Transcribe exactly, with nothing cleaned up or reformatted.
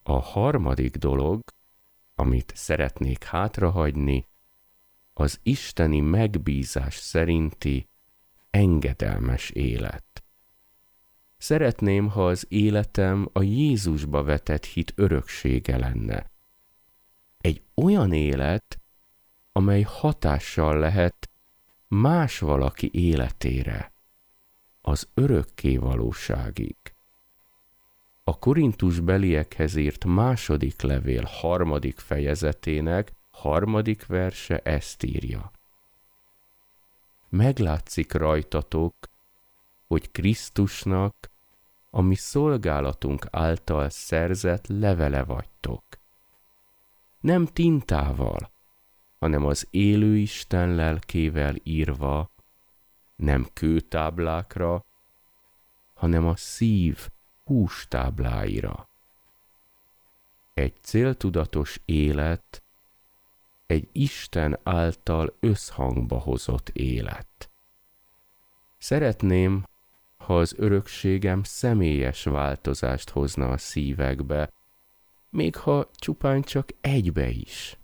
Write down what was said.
A harmadik dolog, amit szeretnék hátrahagyni, az isteni megbízás szerinti engedelmes élet. Szeretném, ha az életem a Jézusba vetett hit öröksége lenne. Egy olyan élet, amely hatással lehet más valaki életére, az örökké valóságig. A korintusbeliekhez írt második levél harmadik fejezetének harmadik verse ezt írja. Meglátszik rajtatok, hogy Krisztusnak, a mi szolgálatunk által szerzett levele vagytok. Nem tintával, hanem az élő Isten lelkével írva, nem kőtáblákra, hanem a szív hústábláira. Egy céltudatos élet, egy Isten által összhangba hozott élet. Szeretném, ha az örökségem személyes változást hozna a szívekbe, még ha csupán csak egybe is.